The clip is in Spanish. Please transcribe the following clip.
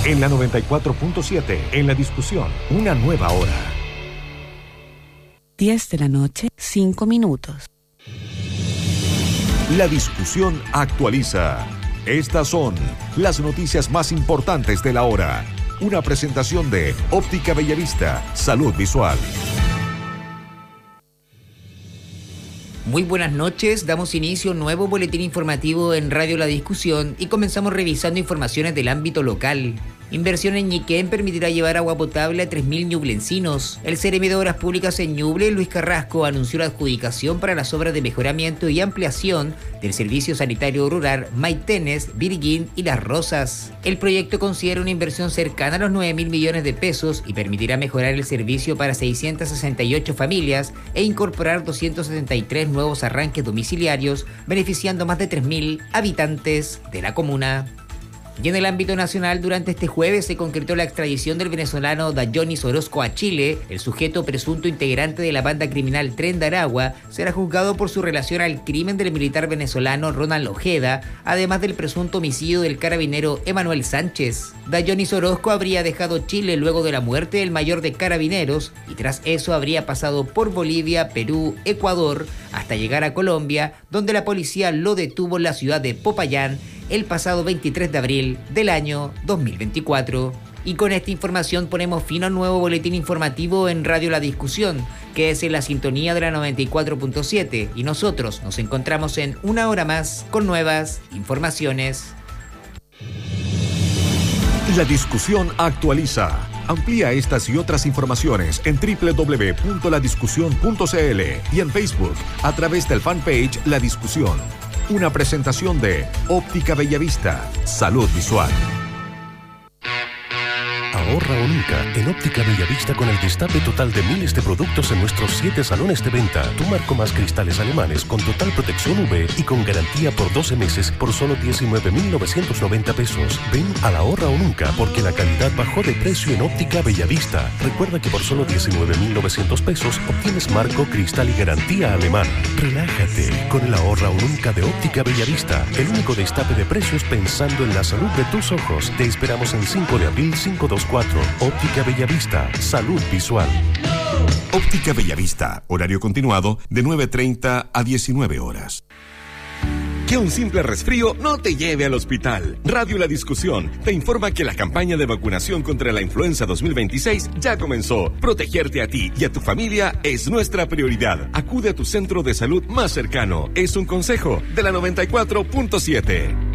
En la 94.7, en la discusión, una nueva hora. 10 de la noche, 5 minutos. La discusión actualiza. Estas son las noticias más importantes de la hora. Una presentación de Óptica Bellavista, Salud Visual. Muy buenas noches, damos inicio a un nuevo boletín informativo en Radio La Discusión y comenzamos revisando informaciones del ámbito local. Inversión en Ñiquén permitirá llevar agua potable a 3.000 ñublencinos. El Seremi de Obras Públicas en Ñuble, Luis Carrasco, anunció la adjudicación para las obras de mejoramiento y ampliación del Servicio Sanitario Rural Maitenes, Virguín y Las Rosas. El proyecto considera una inversión cercana a los 9.000 millones de pesos y permitirá mejorar el servicio para 668 familias e incorporar 273 nuevos arranques domiciliarios, beneficiando a más de 3.000 habitantes de la comuna. Y en el ámbito nacional, durante este jueves se concretó la extradición del venezolano Dayonis Orozco a Chile. El sujeto presunto integrante de la banda criminal Tren de Aragua será juzgado por su relación al crimen del militar venezolano Ronald Ojeda, además del presunto homicidio del carabinero Emanuel Sánchez. Dayonis Orozco habría dejado Chile luego de la muerte del mayor de carabineros y tras eso habría pasado por Bolivia, Perú, Ecuador, hasta llegar a Colombia, donde la policía lo detuvo en la ciudad de Popayán el pasado 23 de abril del año 2024. Y con esta información ponemos fin a un nuevo boletín informativo en Radio La Discusión, que es en la sintonía de la 94.7, y nosotros nos encontramos en una hora más con nuevas informaciones. La Discusión actualiza. Amplía estas y otras informaciones en www.ladiscusión.cl y en Facebook a través del fanpage La Discusión. Una presentación de Óptica Bellavista, Salud Visual. Ahorra o nunca en Óptica Bellavista con el destape total de miles de productos en nuestros 7 salones de venta. Tu marco más cristales alemanes con total protección UV y con garantía por 12 meses por solo 19.990 pesos. Ven a la Ahorra o nunca porque la calidad bajó de precio en Óptica Bellavista. Recuerda que por solo 19.900 pesos obtienes marco, cristal y garantía alemana. Relájate con el Ahorra o nunca de Óptica Bellavista. El único destape de precios pensando en la salud de tus ojos. Te esperamos en 5 de abril 524. Óptica Bellavista, Salud Visual. Óptica Bellavista, horario continuado de 9:30 a 19 horas. Que un simple resfrío no te lleve al hospital. Radio La Discusión te informa que la campaña de vacunación contra la influenza 2026 ya comenzó. Protegerte a ti y a tu familia es nuestra prioridad. Acude a tu centro de salud más cercano. Es un consejo de la 94.7.